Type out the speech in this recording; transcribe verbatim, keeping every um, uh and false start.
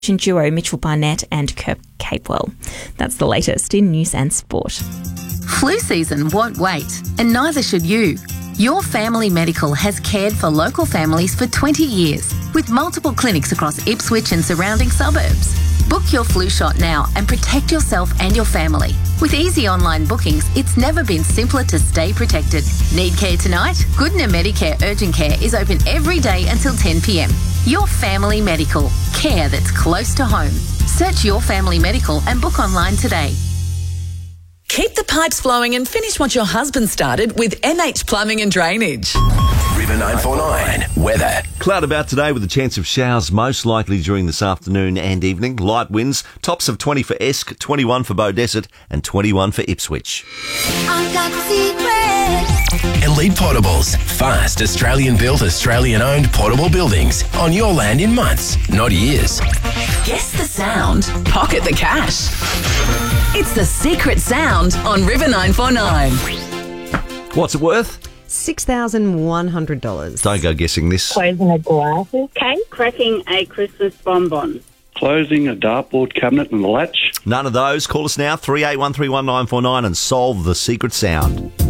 duo Mitchell Barnett and Kirk Capewell. That's the latest in news and sport. Flu season won't wait, and neither should you. Your Family Medical has cared for local families for twenty years, with multiple clinics across Ipswich and surrounding suburbs. Book your flu shot now and protect yourself and your family. With easy online bookings, it's never been simpler to stay protected. Need care tonight? Goodna Medicare Urgent Care is open every day until ten p m. Your Family Medical. Care that's close to home. Search Your Family Medical and book online today. Keep the pipes flowing and finish what your husband started with M H Plumbing and Drainage. River nine four nine weather. Cloud about today with a chance of showers most likely during this afternoon and evening. Light winds, tops of twenty for Esk, twenty-one for Beaudesert and twenty-one for Ipswich. I've got secrets. Elite Portables. Fast, Australian-built, Australian-owned portable buildings on your land in months, not years. Guess the sound. Pocket the cash. It's the secret sound on River nine four nine. What's it worth? six thousand one hundred dollars. Don't go guessing this. Closing a glasses case. Cracking a Christmas bonbon. Closing a dartboard cabinet and the latch. None of those. Call us now, three eight one three one nine four nine and solve the secret sound.